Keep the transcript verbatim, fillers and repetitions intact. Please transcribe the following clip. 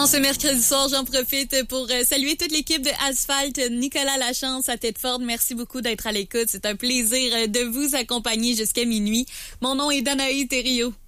En ce mercredi soir, j'en profite pour saluer toute l'équipe de Asphalt, Nicolas Lachance à Tedford. Merci beaucoup d'être à l'écoute. C'est un plaisir de vous accompagner jusqu'à minuit. Mon nom est Danaï Thériault.